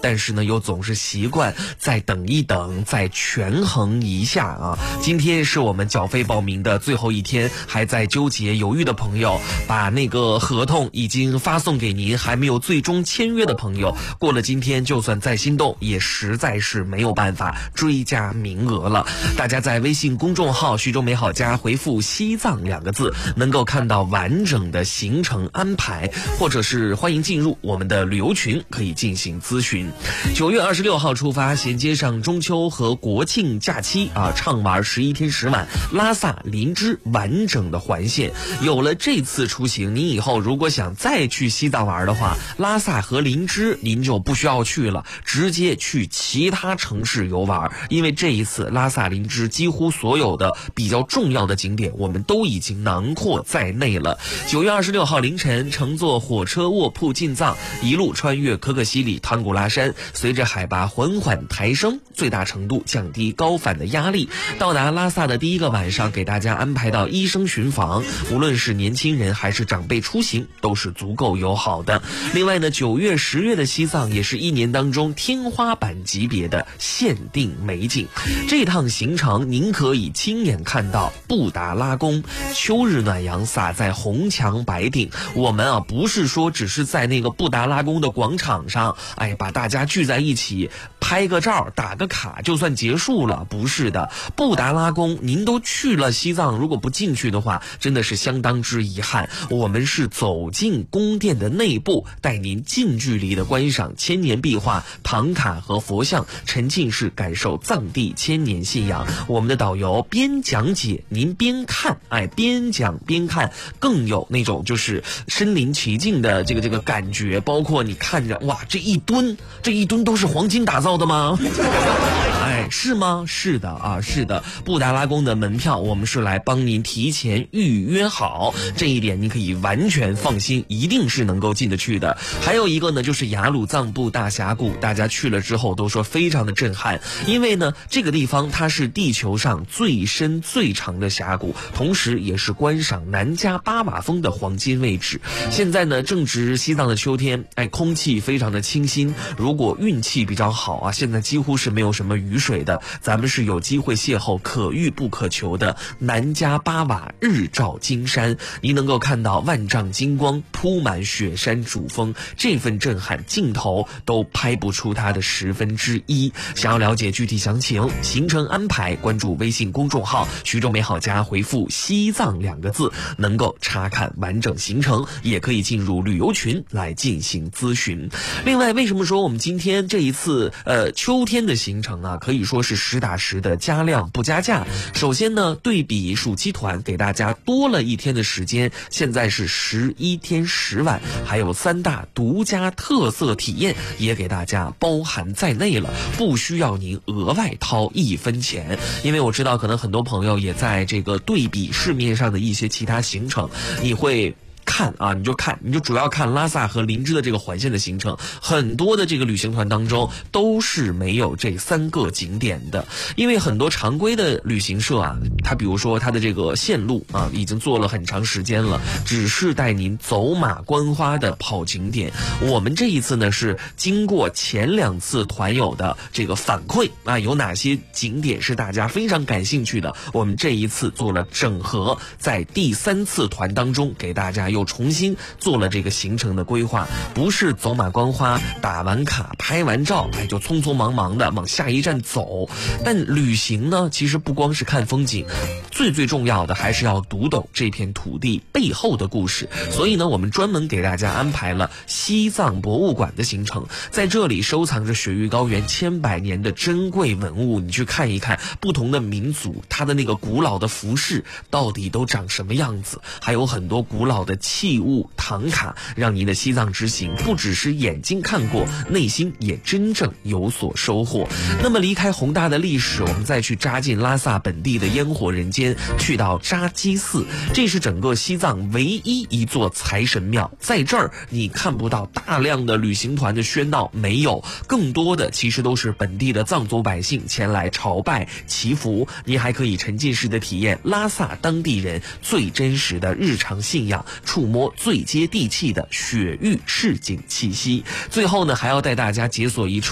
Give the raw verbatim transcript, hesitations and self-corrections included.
但是呢又总是习惯再等一等，再权衡一下啊。今天是我们缴费报名的最后一天，还在纠结犹豫的朋友，把那个合同已经发送给您，还没有最终签约的朋友，过了今天就算再心动也实在是没有办法追加名额了。大家在微信公众号徐州美好家回复西藏两个字，能够看到完整的行程安排，或者是欢迎进入我们的旅游群，可以进行咨询。九月二十六号出发，衔接上中秋和国庆假期啊，畅玩十一天十晚，拉萨林芝完整的环线。有了这次出行，您以后如果想再去西藏玩的话，拉萨和林芝您就不需要去了，直接去其他城市游玩。因为这一次拉萨林芝几乎所有的比较重要的景点我们都已经囊括在内了。九月二十六号凌晨，乘坐火车卧铺进藏，一路穿越可可西里、唐古拉山，随着海拔缓缓抬升，最大程度降低高反的压力。到达拉萨的第一个晚上，给大家安排到医生巡房，无论是年轻人还是长辈出行都是足够友好的。另外呢，九月十月的西藏也是一年当中天花板级别的限定美景。这趟行程您可以亲眼看到布达拉宫，秋日暖阳洒在红墙白顶。我们啊不是说只是在那个布达拉宫的广场上，哎，把大家聚在一起拍个照打个卡就算结束了，不是的。布达拉宫您都去了西藏，如果不进去的话真的是相当之遗憾。我们是走进宫殿的内部，带您近距离的观赏千年壁画、唐卡和佛像，沉浸式感受藏地千年信仰。我们的导游边讲解您边看，哎，边讲边看，更有那种就是身临其境的这个这个感觉。包括你看着，哇，这一吨这一吨都是黄金打造的吗？哎，是吗？是的啊，是的。布达拉宫的门票我们是来帮您提前预约好，这一点你可以完全放心，一定是能够进得去的。还有一个呢，就是雅鲁藏布大峡谷，大家去了之后都说非常的震撼，因为呢这个地方它是地球上最深最长的峡谷，同时也是观赏南迦巴瓦峰的黄金位置。现在呢正值西藏的秋天，哎，空气非常的清新，如果运气比较好啊，现在几乎是没有什么雨水的，咱们是有机会邂逅可遇不可求的南迦巴瓦日照金山。您能够看到万丈金光铺满雪山主峰，这份震撼镜头都拍不出它的十分之一。想要了解具体详情、行程安排，关注微信公众号徐州美好家，回复西藏两个字，能够查看完整行程，也可以进入旅游群来进行咨询。另外，为什么说我们今天这一次呃秋天的行程啊，可以说是实打实的加量不加价。首先呢，对比暑期团给大家多了一天的时间，现在是十一天十晚，还有三大独家特色体验也给大家包含在内了，不需要您额外掏一分钱。因为我知道可能很多朋友也在这个对比市面上的一些其他行程，你会看啊，你就看，你就主要看拉萨和林芝的这个环线的行程，很多的这个旅行团当中都是没有这三个景点的。因为很多常规的旅行社啊，它比如说它的这个线路啊，已经做了很长时间了，只是带您走马观花的跑景点。我们这一次呢，是经过前两次团友的这个反馈啊，有哪些景点是大家非常感兴趣的，我们这一次做了整合，在第三次团当中给大家又重新做了这个行程的规划，不是走马观花，打完卡拍完照，哎，就匆匆忙忙的往下一站走。但旅行呢，其实不光是看风景，最最重要的还是要读懂这片土地背后的故事。所以呢，我们专门给大家安排了西藏博物馆的行程，在这里收藏着雪域高原千百年的珍贵文物，你去看一看不同的民族它的那个古老的服饰到底都长什么样子，还有很多古老的器物唐卡，让您的西藏之行不只是眼睛看过，内心也真正有所收获。那么离开宏大的历史，我们再去扎进拉萨本地的烟火人间，去到扎基寺，这是整个西藏唯一一座财神庙。在这儿你看不到大量的旅行团的喧闹，没有，更多的其实都是本地的藏族百姓前来朝拜祈福。你还可以沉浸式的体验拉萨当地人最真实的日常信仰，触摸最接地气的雪域市井气息。最后呢，还要带大家解锁一处